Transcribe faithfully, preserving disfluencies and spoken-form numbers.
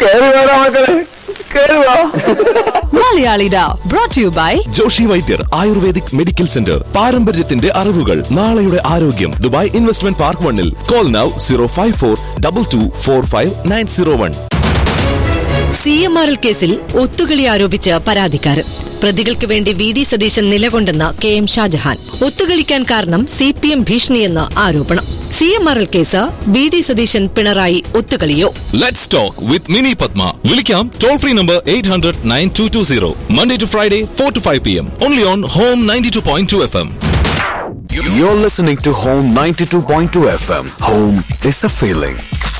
മലയാളിഡ brought to you by Joshi Vaidyar ayurvedic medical centre. പാരമ്പര്യത്തിന്റെ അറിവുകൾ, നാളെയുടെ ആരോഗ്യം. ദുബായ് ഇൻവെസ്റ്റ്മെന്റ് പാർക്ക് വണ്ണിൽ. Call now zero five four double two four five nine zero one. C M R L കേസിൽ ഒത്തുകളി ആരോപിച്ച് പരാതിക്കാരൻ. പ്രതികൾക്ക് വേണ്ടി V D Satheesan നിലകൊണ്ടെന്ന K M Shah Jahan. ഒത്തുകളിക്കാൻ കാരണം സി പി എം ഭീഷണിയെന്ന് ആരോപണം. C M R L case, V D Satheesan Pinarayi ഒത്തുകളിയോ? Let's talk with Mini Padma. വിളിക്കാം toll free number eight hundred nine to to zero. Monday to Friday, four to five p m. Only on Home ninety-two point two F M. You're listening to Home ninety-two point two F M. Home is a feeling.